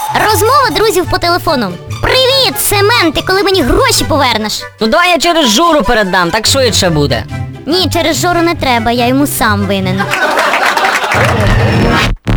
Розмова друзів по телефону. Привіт, Семен, ти коли мені гроші повернеш? Ну давай я через Жору передам, так швидше буде. Ні, через Жору не треба, я йому сам винен.